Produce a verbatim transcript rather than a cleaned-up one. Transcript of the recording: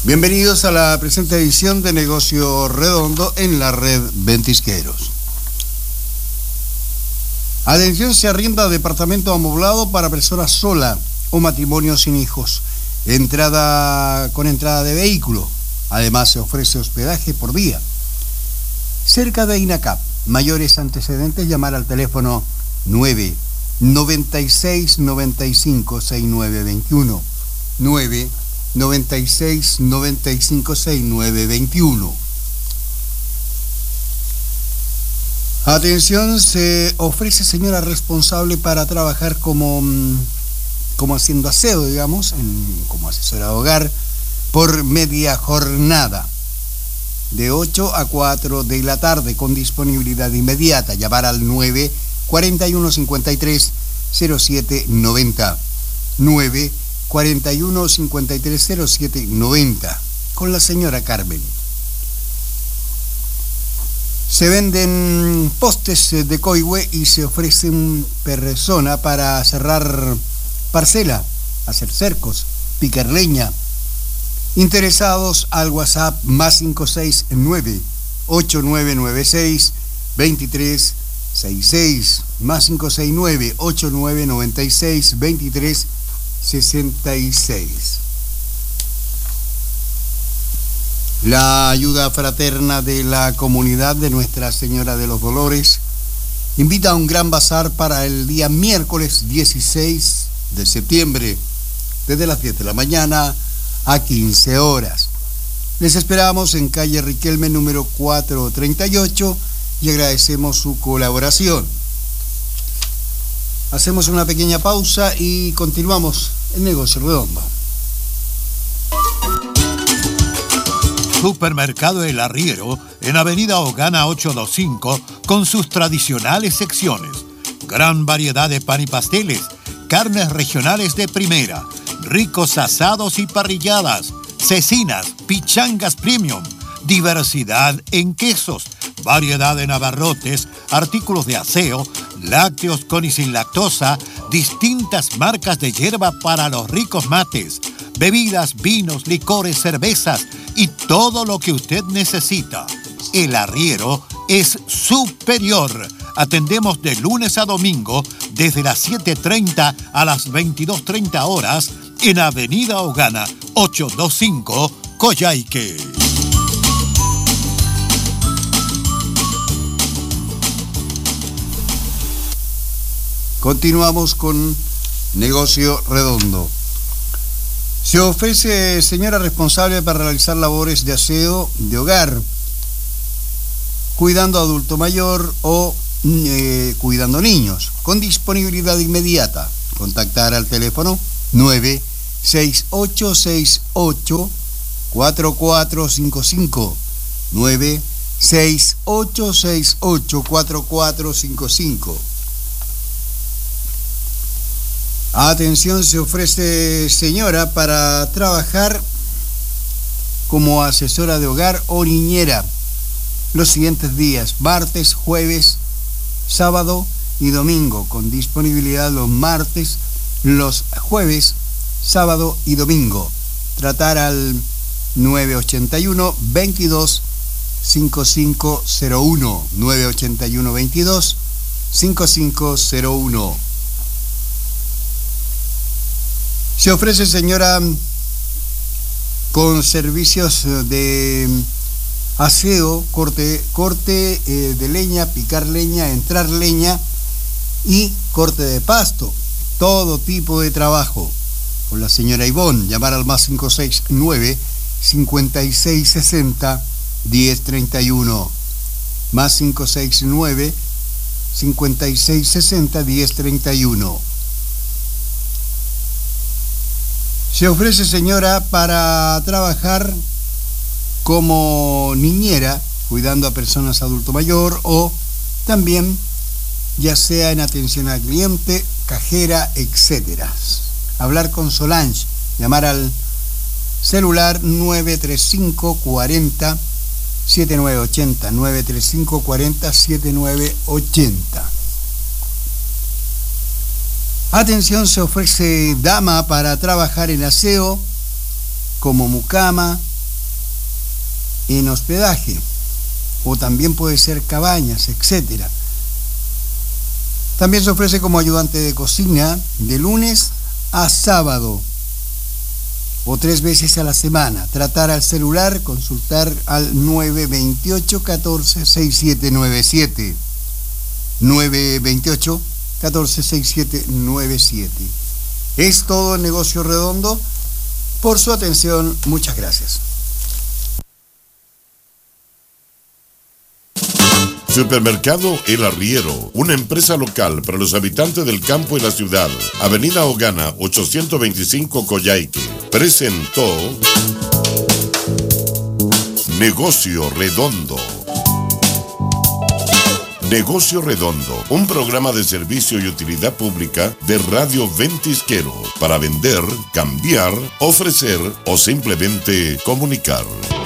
Bienvenidos a la presente edición de Negocio Redondo en la red Ventisqueros. Atención, se arrienda departamento amoblado para persona sola o matrimonio sin hijos. Entrada con entrada de vehículo. Además se ofrece hospedaje por día. Cerca de INACAP. Mayores antecedentes, llamar al teléfono nueve noventa y seis noventa y cinco sesenta y nueve veintiuno. nueve noventa y seis noventa y cinco sesenta y nueve veintiuno. Atención, se ofrece señora responsable para trabajar como, como haciendo aseo, digamos, en, como asesora de hogar, por media jornada, de ocho a cuatro de la tarde, con disponibilidad inmediata. Llamar al nueve cuarenta y uno cincuenta y tres cero siete noventa. nueve cuarenta y uno cincuenta y tres cero siete noventa, con la señora Carmen. Se venden postes de coihue y se ofrecen persona para cerrar parcela, hacer cercos, picar leña. Interesados al WhatsApp más cinco seis nueve ocho nueve nueve seis dos tres seis seis, más cinco seis nueve ocho nueve nueve seis dos tres sesenta y seis. La ayuda fraterna de la comunidad de Nuestra Señora de los Dolores invita a un gran bazar para el día miércoles dieciséis de septiembre, desde las diez de la mañana a quince horas. Les esperamos en calle Riquelme número cuatrocientos treinta y ocho y agradecemos su colaboración. Hacemos una pequeña pausa y continuamos en Negocio Redondo. Supermercado El Arriero, en Avenida Ogana ochocientos veinticinco, con sus tradicionales secciones. Gran variedad de pan y pasteles, carnes regionales de primera, ricos asados y parrilladas, cecinas, pichangas premium, diversidad en quesos, variedad en abarrotes, artículos de aseo, lácteos con y sin lactosa, distintas marcas de hierba para los ricos mates, bebidas, vinos, licores, cervezas y todo lo que usted necesita. El Arriero es superior. Atendemos de lunes a domingo desde las siete treinta a las veintidós treinta horas en Avenida Ogana ochocientos veinticinco, Coyhaique. Continuamos con Negocio Redondo. Se ofrece señora responsable para realizar labores de aseo de hogar, cuidando adulto mayor o eh, cuidando niños, con disponibilidad inmediata. Contactar al teléfono nueve seis ocho seis ocho cuatro cuatro cinco cinco, nueve seis ocho seis ocho cuatro cuatro cinco cinco. Atención, se ofrece señora para trabajar como asesora de hogar o niñera los siguientes días: martes, jueves, sábado y domingo, con disponibilidad los martes, los jueves, sábado y domingo. Tratar al nueve ochenta y uno veintidós cincuenta y cinco cero uno, nueve ochenta y uno veintidós cincuenta y cinco cero uno. Se ofrece señora con servicios de aseo, corte, corte eh, de leña, picar leña, entrar leña y corte de pasto. Todo tipo de trabajo. Con la señora Ivonne, llamar al más cinco seis nueve cincuenta y seis sesenta diez treinta y uno. Más cinco seis nueve cincuenta y seis sesenta diez treinta y uno. Se ofrece señora para trabajar como niñera, cuidando a personas adulto mayor, o también ya sea en atención al cliente, cajera, etcétera. Hablar con Solange, llamar al celular nueve tres cinco cuarenta siete nueve ochenta, nueve tres cinco cuarenta siete nueve ochenta. Atención, se ofrece dama para trabajar en aseo como mucama, en hospedaje, o también puede ser cabañas, etcétera. También se ofrece como ayudante de cocina de lunes a sábado o tres veces a la semana. Tratar al celular, consultar al nueve dos ocho, uno cuatro, seis siete nueve siete. nueve dos ocho, uno cuatro, seis siete nueve siete. Es todo el Negocio Redondo. Por su atención, muchas gracias. Supermercado El Arriero, una empresa local para los habitantes del campo y la ciudad. Avenida Ogana, ochocientos veinticinco, Coyhaique. Presentó Negocio Redondo. Negocio Redondo, un programa de servicio y utilidad pública de Radio Ventisquero para vender, cambiar, ofrecer o simplemente comunicar.